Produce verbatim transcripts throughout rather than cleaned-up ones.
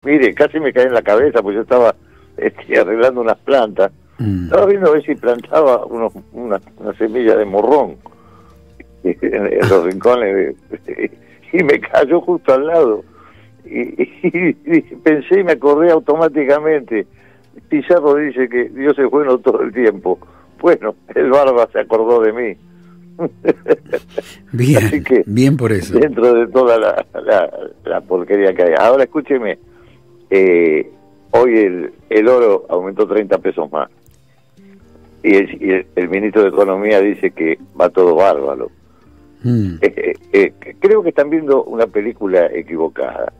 mire, casi me caí en la cabeza, porque yo estaba este, arreglando unas plantas. Mm. Estaba viendo a ver si plantaba unos, una, una semilla de morrón en, en los rincones, de, y me cayó justo al lado. Y, y, y pensé y me acordé automáticamente. Pizarro dice que Dios es bueno todo el tiempo. Bueno, el Barba se acordó de mí. Bien, así que, bien por eso. Dentro de toda la, la, la porquería que hay. Ahora escúcheme, eh, hoy el, el oro aumentó treinta pesos más. Y el, y el, el ministro de Economía dice que va todo bárbaro. Mm. Eh, eh, eh, creo que están viendo una película equivocada.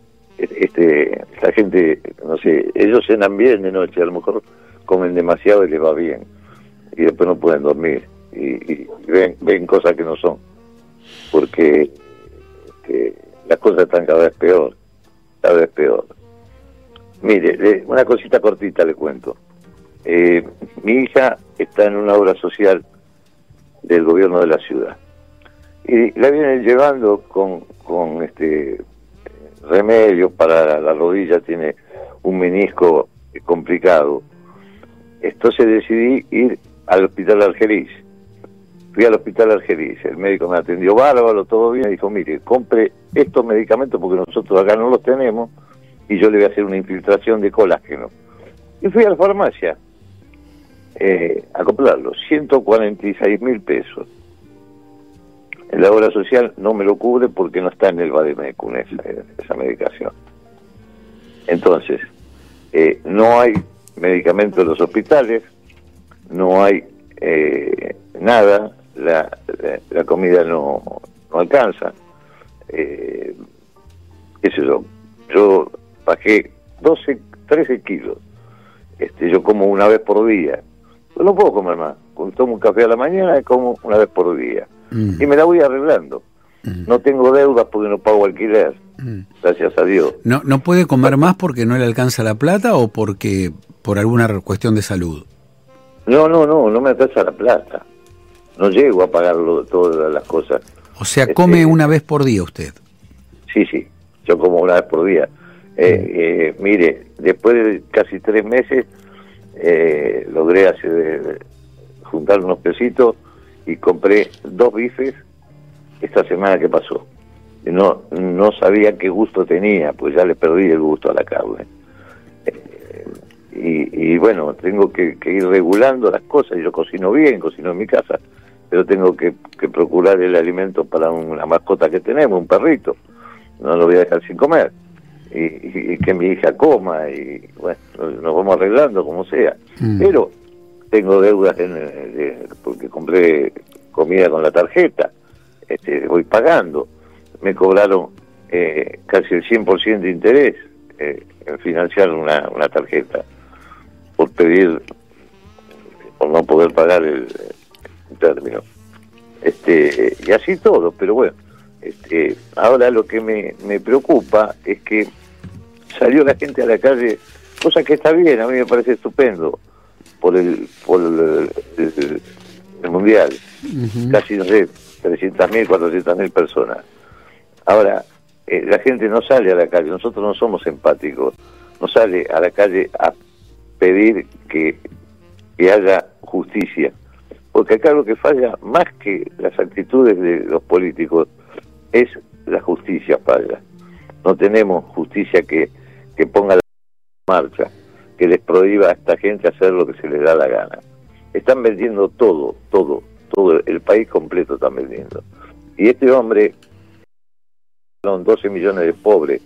Este, la gente, no sé, ellos cenan bien de noche, a lo mejor comen demasiado y les va bien. Y después no pueden dormir. Y, y ven, ven cosas que no son, porque que las cosas están cada vez peor, cada vez peor. Mire, le, una cosita cortita le cuento. Eh, mi hija está en una obra social del gobierno de la ciudad y la vienen llevando con, con este remedios para la, la rodilla, tiene un menisco complicado. Entonces decidí ir al hospital Argerich. Fui al hospital Argerich, el médico me atendió bárbaro, todo bien, y dijo, mire, compre estos medicamentos porque nosotros acá no los tenemos y yo le voy a hacer una infiltración de colágeno. Y fui a la farmacia eh, a comprarlos, ciento cuarenta y seis mil pesos. En la obra social no me lo cubre porque no está en el Bademecum esa, esa medicación. Entonces, eh, no hay medicamentos en los hospitales, no hay eh, nada, la, la, la comida no, no alcanza. Eh, qué sé yo, yo bajé doce, trece kilos. Este, yo como una vez por día. Yo no puedo comer más. Cuando tomo un café a la mañana, como una vez por día. Mm. Y me la voy arreglando. Mm. No tengo deudas porque no pago alquiler. Mm. Gracias a Dios. ¿No, no puede comer más porque no le alcanza la plata o porque por alguna cuestión de salud? No, no, no, no me alcanza la plata. No llego a pagarlo todas las cosas. O sea, come este, una vez por día usted. Sí, sí, yo como una vez por día. Eh, mm. eh, mire, después de casi tres meses eh, logré hacer, juntar unos pesitos y compré dos bifes esta semana que pasó. No, no sabía qué gusto tenía, pues ya le perdí el gusto a la carne. Eh, y, y bueno, tengo que, que ir regulando las cosas. Yo cocino bien, cocino en mi casa, pero tengo que, que procurar el alimento para una mascota que tenemos, un perrito. No lo voy a dejar sin comer. Y, y, y que mi hija coma, y bueno, nos vamos arreglando como sea. Mm. Pero tengo deudas en, de, porque compré comida con la tarjeta, este, voy pagando. Me cobraron eh, casi el cien por ciento de interés eh, en financiar una, una tarjeta por pedir, por no poder pagar el, el término. Este, y así todo, pero bueno, este, ahora lo que me, me preocupa es que salió la gente a la calle, cosa que está bien, a mí me parece estupendo, por el por el, el, el mundial. Uh-huh. Casi, no sé, trescientas mil, cuatrocientas mil personas. Ahora, eh, la gente no sale a la calle, nosotros no somos empáticos, no sale a la calle a pedir que, que haya justicia, porque acá lo que falla, más que las actitudes de los políticos, es la justicia falla. No tenemos justicia que, que ponga la marcha, que les prohíba a esta gente hacer lo que se les da la gana. Están vendiendo todo, todo, todo, el país completo están vendiendo. Y este hombre, son doce millones de pobres.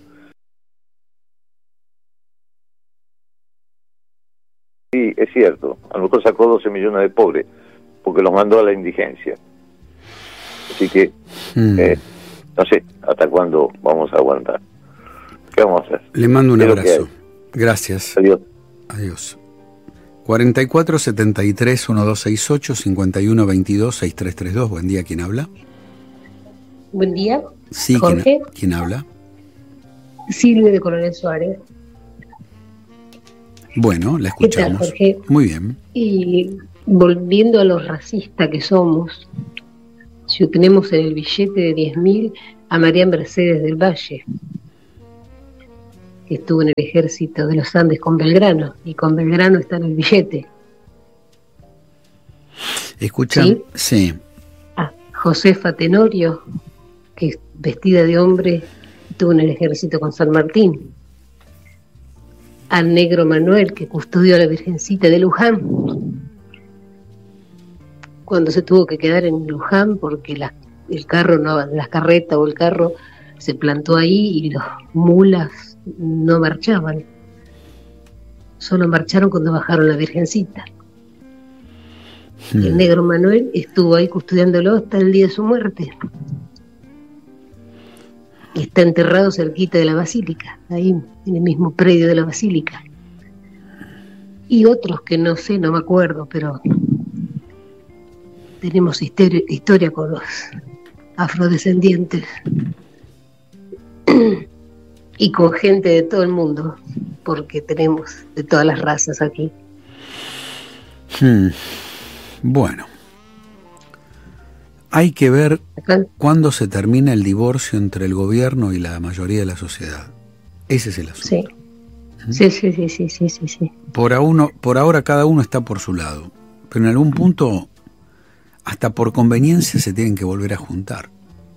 Sí, es cierto, a lo mejor sacó doce millones de pobres, porque los mandó a la indigencia. Así que, mm. eh, no sé hasta cuándo vamos a aguantar. ¿Qué vamos a hacer? Le mando un abrazo. Gracias. Adiós. Adiós. cuarenta y cuatro setenta y tres doce sesenta y ocho cincuenta y uno veintidós sesenta y tres treinta y dos. Buen día, ¿quién habla? Buen día. Sí, Jorge. ¿quién, ¿quién habla? Silvia de Coronel Suárez. Bueno, la escuchamos. ¿Qué tal, Jorge? Muy bien. Y volviendo a los racistas que somos, si tenemos en el billete de diez mil a María Mercedes del Valle. que estuvo en el ejército de los Andes con Belgrano, y con Belgrano está en el billete. Escucha, ¿Sí? Sí. Ah, Josefa Tenorio, que vestida de hombre estuvo en el ejército con San Martín. Al negro Manuel, que custodió a la Virgencita de Luján, cuando se tuvo que quedar en Luján porque la, el carro, no, la carreta o el carro se plantó ahí y los mulas no marchaban. Solo marcharon cuando bajaron la Virgencita. Mm. El negro Manuel estuvo ahí custodiándolo hasta el día de su muerte. Y está enterrado cerquita de la basílica, ahí en el mismo predio de la basílica. Y otros que no sé, no me acuerdo, pero tenemos historia, historia con los afrodescendientes y con gente de todo el mundo, porque tenemos de todas las razas aquí. Hmm. Bueno, hay que ver Acá. cuándo se termina el divorcio entre el gobierno y la mayoría de la sociedad. Ese es el asunto. Sí, ¿Mm? sí, sí, sí, sí, sí, sí, sí. Por, a uno, por ahora cada uno está por su lado, pero en algún punto, hasta por conveniencia, se tienen que volver a juntar.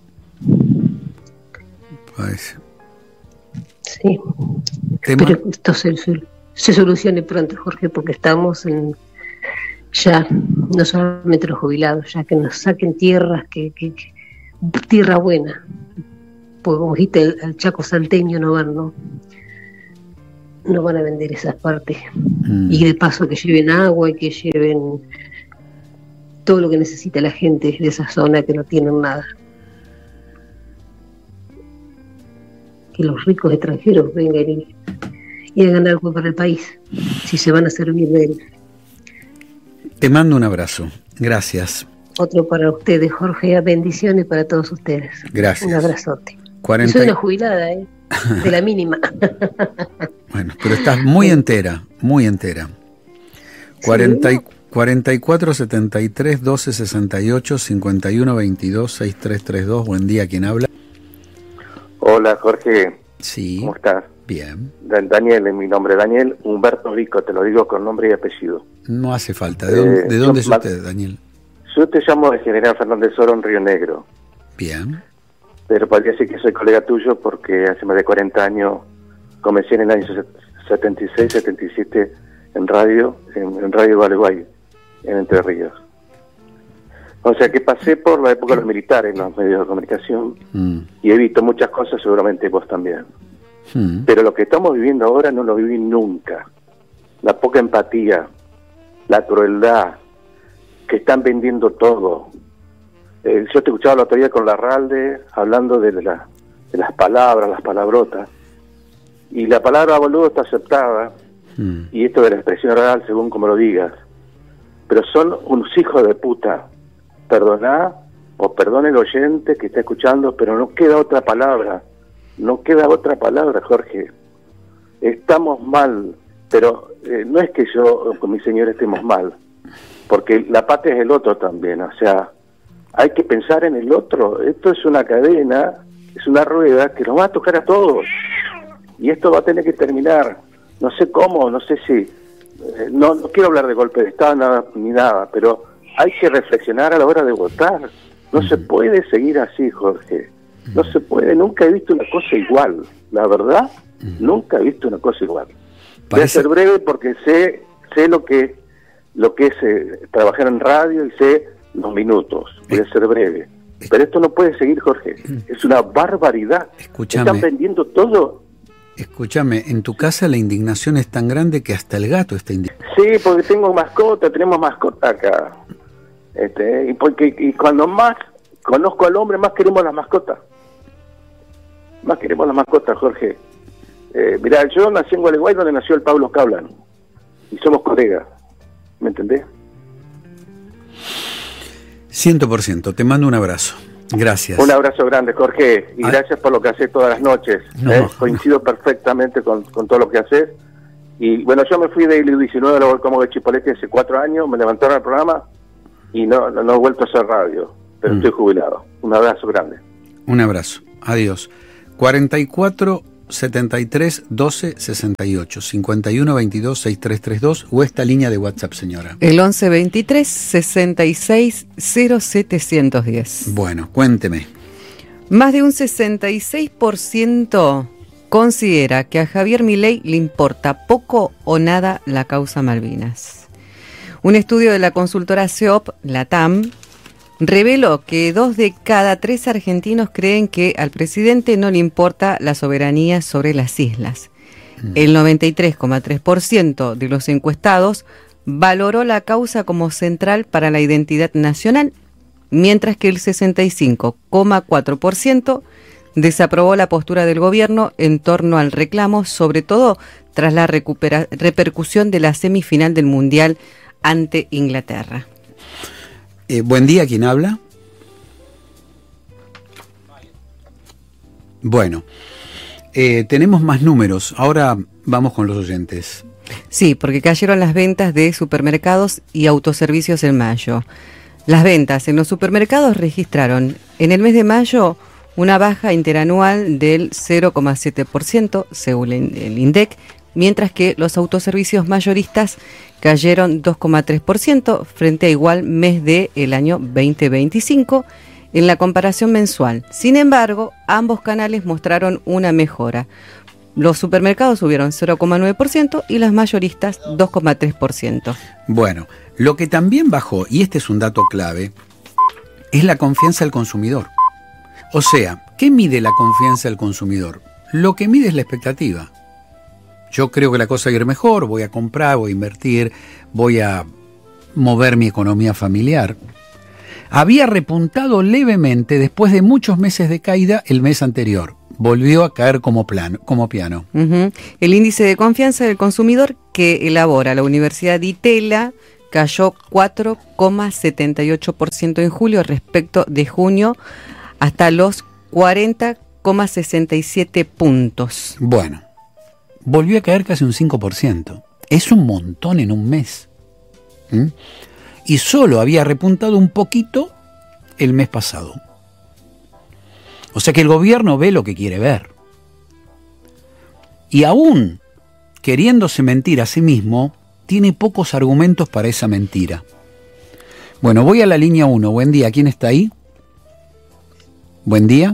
Parece. Sí. Tema. Pero esto se, se solucione pronto, Jorge, porque estamos en ya, no solamente los jubilados, ya que nos saquen tierras, que, que, que tierra buena, porque como dijiste, el, el Chaco salteño no van, no, no van a vender esas partes, mm. y de paso que lleven agua y que lleven todo lo que necesita la gente de esa zona que no tienen nada. Que los ricos extranjeros vengan y, y hagan algo para el país, si se van a servir de él. Te mando un abrazo. Gracias. Otro para ustedes, Jorge. Bendiciones para todos ustedes. Gracias. Un abrazote. cuarenta... Soy una jubilada, ¿eh? De la mínima. Bueno, pero estás muy entera, muy entera. cuarenta, sí. cuarenta y cuatro, setenta y tres, doce, sesenta y ocho, cincuenta y uno, veintidós, sesenta y tres treinta y dos. Buen día, ¿quién habla? Hola, Jorge. Sí. ¿Cómo estás? Bien. Daniel, es mi nombre. Daniel Humberto Rico, te lo digo con nombre y apellido. No hace falta. ¿De dónde, eh, ¿de dónde es usted, Daniel? Yo te llamo de General Fernández Oro en Río Negro. Bien. Pero podría decir que soy colega tuyo porque hace más de cuarenta años comencé en el año setenta y seis, setenta y siete en radio, en, en Radio Gualeguay, en Entre Ríos. O sea que pasé por la época de los militares en los medios de comunicación mm. y he visto muchas cosas, seguramente vos también. Mm. Pero lo que estamos viviendo ahora no lo viví nunca. La poca empatía, la crueldad, que están vendiendo todo. Eh, yo te escuchaba el otro día con Larralde hablando de, la, de las palabras, las palabrotas. Y la palabra boludo está aceptada, mm. y esto de la expresión oral, según como lo digas. Pero son unos hijos de puta. Perdoná, o perdone el oyente que está escuchando, pero no queda otra palabra. No queda otra palabra, Jorge. Estamos mal, pero eh, no es que yo con mi señor estemos mal, porque la patria es el otro también, o sea, hay que pensar en el otro. Esto es una cadena, es una rueda que nos va a tocar a todos, y esto va a tener que terminar. No sé cómo, no sé si, eh, no, no quiero hablar de golpe de Estado nada, ni nada, pero hay que reflexionar a la hora de votar. No se puede seguir así, Jorge. No se puede, nunca he visto una cosa igual, la verdad, nunca he visto una cosa igual. Voy a ser breve porque sé sé lo que lo que es eh, trabajar en radio y sé los minutos. Voy a ser breve. Pero esto no puede seguir, Jorge. Es una barbaridad. Escúchame. Están vendiendo todo. Escúchame, en tu casa la indignación es tan grande que hasta el gato está indignado. Sí, porque tengo mascota, tenemos mascota acá. Este, y porque y cuando más conozco al hombre, más queremos las mascotas. Más queremos las mascotas, Jorge. Eh, mirá, yo nací en Gualeguay, donde nació el Pablo Cablan, y somos colegas, ¿me entendés? Ciento por ciento, te mando un abrazo. Gracias. Un abrazo grande, Jorge, y ah. gracias por lo que haces todas las noches. No, ¿eh? Coincido no. perfectamente con, con todo lo que haces. Y bueno, yo me fui de I L U diecinueve a la como de Chipolete hace cuatro años, me levantaron el programa y no, no, no he vuelto a hacer radio, pero mm. estoy jubilado. Un abrazo grande. Un abrazo. Adiós. cuarenta y cuatro, setenta y tres doce sesenta y ocho, cincuenta y uno veintidós sesenta y tres treinta y dos o esta línea de WhatsApp, señora. El once veintitrés sesenta y seis cero setecientos diez. Bueno, cuénteme. Más de un sesenta y seis por ciento considera que a Javier Milei le importa poco o nada la causa Malvinas. Un estudio de la consultora C E O P, Latam, reveló que dos de cada tres argentinos creen que al presidente no le importa la soberanía sobre las islas. Mm. El noventa y tres coma tres por ciento de los encuestados valoró la causa como central para la identidad nacional, mientras que el sesenta y cinco coma cuatro por ciento desaprobó la postura del gobierno en torno al reclamo, sobre todo tras la recupera- repercusión de la semifinal del Mundial ante Inglaterra. Eh, buen día, ¿quién habla? Bueno, eh, tenemos más números. Ahora vamos con los oyentes. Sí, porque cayeron las ventas de supermercados y autoservicios en mayo. Las ventas en los supermercados registraron en el mes de mayo una baja interanual del cero coma siete por ciento, según el INDEC, mientras que los autoservicios mayoristas cayeron dos coma tres por ciento frente a igual mes del año veinte veinticinco en la comparación mensual. Sin embargo, ambos canales mostraron una mejora. Los supermercados subieron cero coma nueve por ciento y las mayoristas dos coma tres por ciento. Bueno, lo que también bajó, y este es un dato clave, es la confianza del consumidor. O sea, ¿qué mide la confianza del consumidor? Lo que mide es la expectativa. Yo creo que la cosa va a ir mejor, voy a comprar, voy a invertir, voy a mover mi economía familiar. Había repuntado levemente después de muchos meses de caída el mes anterior. Volvió a caer como, plan, como piano. Uh-huh. El índice de confianza del consumidor que elabora la Universidad de Itela cayó cuatro coma setenta y ocho por ciento en julio respecto de junio hasta los cuarenta coma sesenta y siete puntos. Bueno, volvió a caer casi un cinco por ciento. Es un montón en un mes. ¿Mm? Y solo había repuntado un poquito el mes pasado. O sea que el gobierno ve lo que quiere ver. Y aún queriéndose mentir a sí mismo, tiene pocos argumentos para esa mentira. Bueno, voy a la línea uno. Buen día, ¿quién está ahí? Buen día.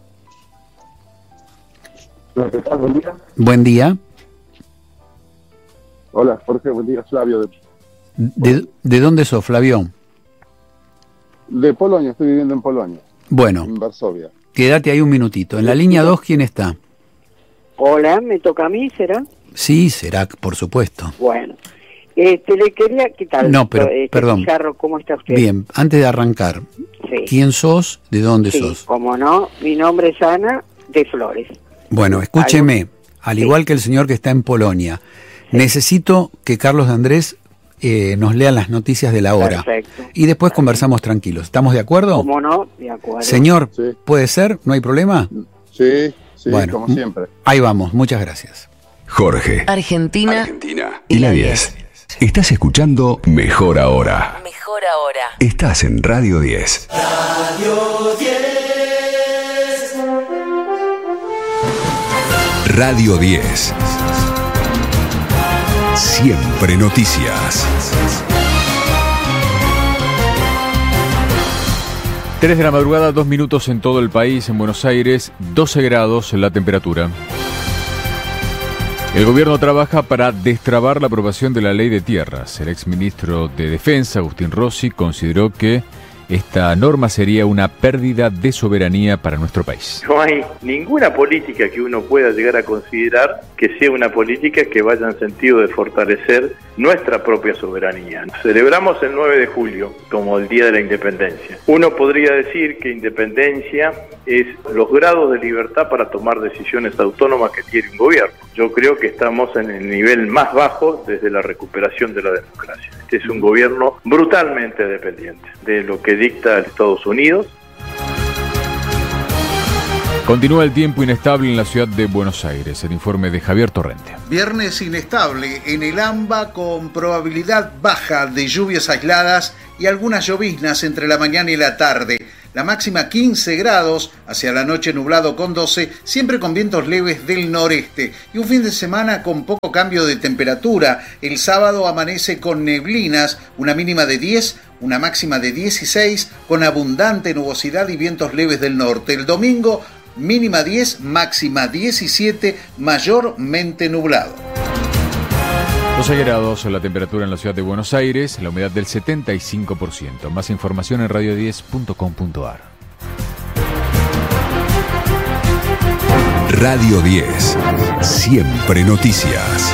Hola, ¿qué tal? Buen día. Buen día. Hola, Jorge, buen día, Flavio. De, ¿De, de dónde sos, Flavio? de Polonia, estoy viviendo en Polonia, Bueno, en Varsovia. quédate ahí un minutito. En la línea dos, ¿quién está? Hola, ¿me toca a mí, será? Sí, será, por supuesto. Bueno, este, le quería... ¿Qué tal? No, pero, Este, perdón. Pizarro, ¿cómo está usted? Bien, antes de arrancar, Sí. ¿quién sos? ¿De dónde Sí, sos? como no, mi nombre es Ana de Flores. Bueno, escúcheme, al Sí. igual que el señor que está en Polonia, necesito que Carlos de Andrés eh, nos lea las noticias de la hora. Perfecto. Y después Está conversamos tranquilos. ¿Estamos de acuerdo? ¿Cómo no? De acuerdo. Señor, Sí. ¿puede ser? ¿No hay problema? Sí, sí, Bueno, como siempre. Ahí vamos, muchas gracias. Jorge. Argentina, Argentina. Y la diez. Estás escuchando Mejor Ahora. mejor ahora. Estás en Radio diez. Radio diez. Siempre noticias. tres de la madrugada, dos minutos en todo el país. En Buenos Aires, doce grados la temperatura. El gobierno trabaja para destrabar la aprobación de la ley de tierras. El exministro de Defensa, Agustín Rossi, consideró que esta norma sería una pérdida de soberanía para nuestro país. No hay ninguna política que uno pueda llegar a considerar que sea una política que vaya en sentido de fortalecer nuestra propia soberanía. Celebramos el nueve de julio como el Día de la Independencia. Uno podría decir que independencia es los grados de libertad para tomar decisiones autónomas que tiene un gobierno. Yo creo que estamos en el nivel más bajo desde la recuperación de la democracia. Este es un gobierno brutalmente dependiente de lo que dicta Estados Unidos. Continúa el tiempo inestable en la ciudad de Buenos Aires. El informe de Javier Torrente. Viernes inestable en el AMBA con probabilidad baja de lluvias aisladas y algunas lloviznas entre la mañana y la tarde. la máxima quince grados, hacia la noche nublado con doce, siempre con vientos leves del noreste. Y un fin de semana con poco cambio de temperatura. El sábado amanece con neblinas, una mínima de diez, una máxima de dieciséis, con abundante nubosidad y vientos leves del norte. El domingo, mínima diez, máxima diecisiete, mayormente nublado. doce grados la temperatura en la ciudad de Buenos Aires, la humedad del setenta y cinco por ciento. Más información en radio diez punto com punto a r. Radio diez. Siempre noticias.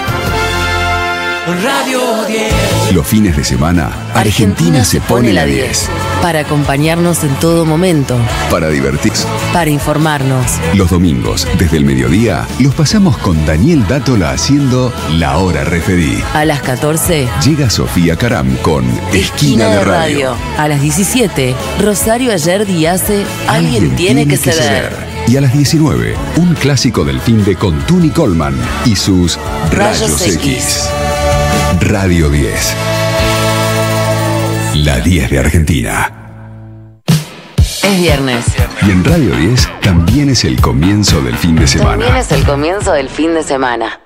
Radio diez. Los fines de semana, Argentina se pone la diez. Para acompañarnos en todo momento. Para divertirse. Para informarnos. Los domingos, desde el mediodía, los pasamos con Daniel Dátola haciendo La Hora Referí. A las catorce. Llega Sofía Caram con Esquina, Esquina de, de radio. radio. A las diecisiete, Rosario Ayerdi hace Alguien, Alguien tiene, tiene que, que ceder. ceder. Y a las diecinueve, un clásico del fin de con Tuni Coleman y sus Rayos, Rayos X. X. Radio diez. La diez de Argentina. Es viernes. Y en Radio diez también es el comienzo del fin de semana. También es el comienzo del fin de semana.